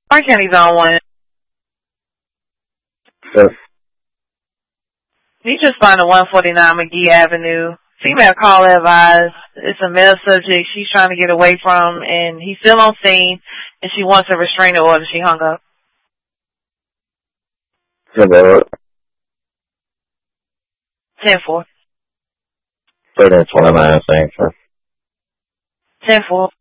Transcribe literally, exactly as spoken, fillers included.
Why can't he on one? Yes. He just found a one forty-nine McGee Avenue. Female caller advised it's a male subject she's trying to get away from, and he's still on scene, and she wants a restraining order. She hung up. Hello. ten four. thirteen twenty-nine, thanks. ten four.